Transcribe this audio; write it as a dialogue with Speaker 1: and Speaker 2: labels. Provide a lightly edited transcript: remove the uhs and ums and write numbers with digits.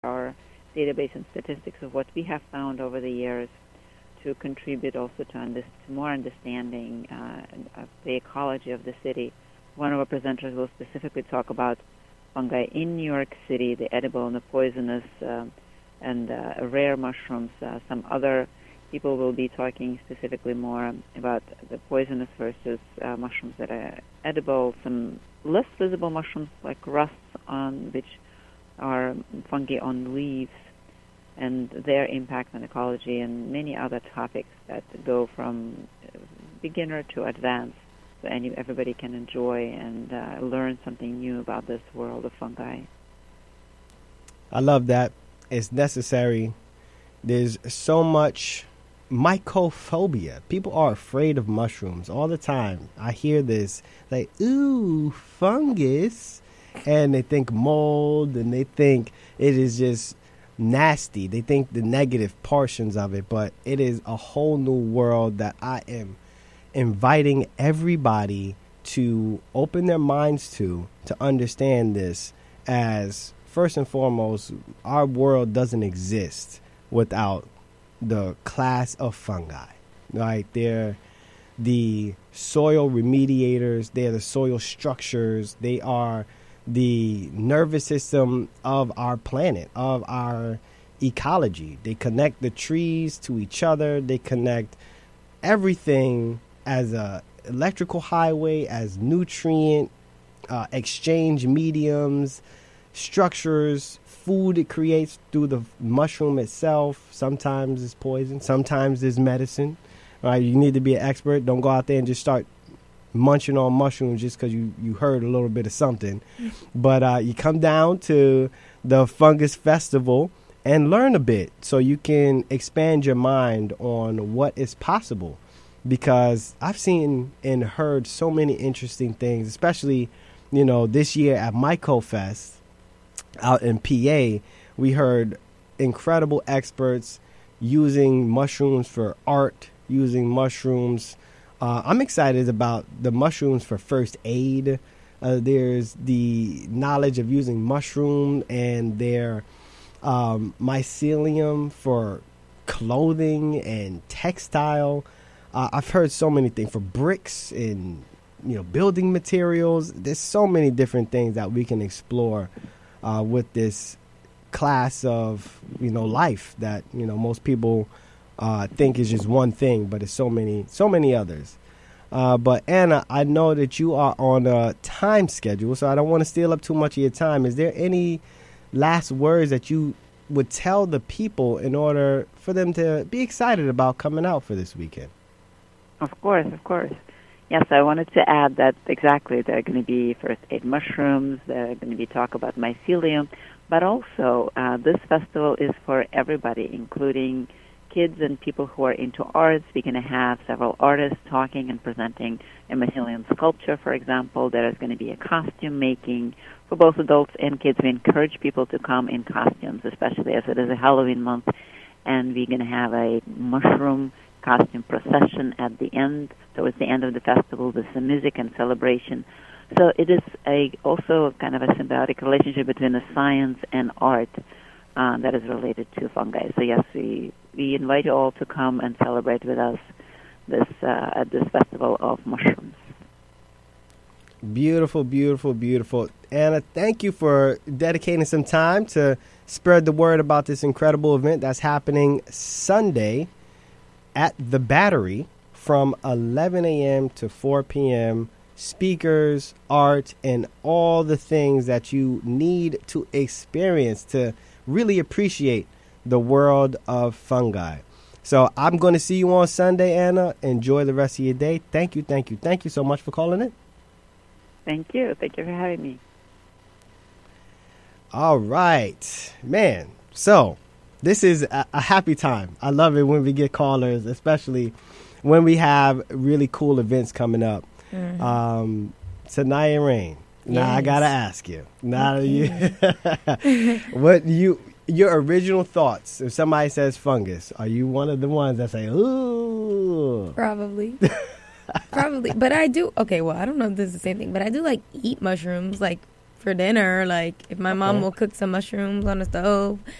Speaker 1: our database and statistics of what we have found over the years to contribute also to more understanding of the ecology of the city. One of our presenters will specifically talk about fungi in New York City, the edible and the poisonous and rare mushrooms. Some other people will be talking specifically more about the poisonous versus mushrooms that are edible, some less visible mushrooms like rusts, which are fungi on leaves, and their impact on ecology, and many other topics that go from beginner to advanced, so everybody can enjoy and learn something new about this world of fungi.
Speaker 2: I love that. It's necessary. There's so much mycophobia. People are afraid of mushrooms all the time. I hear this, like, ooh, fungus, and they think mold, and they think it is just nasty. They think the negative portions of it, but it is a whole new world that I am inviting everybody to open their minds to understand this as, first and foremost, our world doesn't exist without the class of fungi. Right? They're the soil remediators, they're the soil structures, they are the nervous system of our planet, of our ecology. They connect the trees to each other, they connect everything as a electrical highway, as nutrient exchange mediums, structures, food it creates through the mushroom itself. Sometimes it's poison, sometimes it's medicine. Right? You need to be an expert. Don't go out there and just start munching on mushrooms just because you heard a little bit of something. But you come down to the Fungus Festival and learn a bit so you can expand your mind on what is possible. Because I've seen and heard so many interesting things, especially, this year at MycoFest out in PA, we heard incredible experts using mushrooms for art, using mushrooms. I'm excited about the mushrooms for first aid. There's the knowledge of using mushroom and their mycelium for clothing and textile. I've heard so many things for bricks and building materials. There's so many different things that we can explore with this class of life that most people think is just one thing, but it's so many others. But Anna, I know that you are on a time schedule, so I don't want to steal up too much of your time. Is there any last words that you would tell the people in order for them to be excited about coming out for this weekend?
Speaker 1: Of course. Yes, I wanted to add that exactly. There are going to be first aid mushrooms. There are going to be talk about mycelium. But also, this festival is for everybody, including kids and people who are into arts. We're going to have several artists talking and presenting a mycelium sculpture, for example. There is going to be a costume making for both adults and kids. We encourage people to come in costumes, especially as it is a Halloween month. And we're going to have a mushroom costume procession at the end, towards the end of the festival, with some music and celebration. So it is also kind of a symbiotic relationship between the science and art that is related to fungi. So yes, we invite you all to come and celebrate with us at this festival of mushrooms.
Speaker 2: Beautiful, beautiful, beautiful. Anna, thank you for dedicating some time to spread the word about this incredible event that's happening Sunday at the Battery from 11 a.m. to 4 p.m. Speakers, art, and all the things that you need to experience to really appreciate the world of fungi. So I'm going to see you on Sunday, Anna. Enjoy the rest of your day. Thank you so much for calling in.
Speaker 1: Thank you for having me.
Speaker 2: All right, man. So this is a happy time. I love it when we get callers, especially when we have really cool events coming up. Mm-hmm. Sanaya Rain. Yes. Now I gotta ask you. Now what your original thoughts? If somebody says fungus, are you one of the ones that say, "Ooh"?
Speaker 3: Probably. But I do. Okay, well, I don't know if this is the same thing, but I do eat mushrooms for dinner. Like if my mom
Speaker 2: Okay.
Speaker 3: will cook some mushrooms on the stove,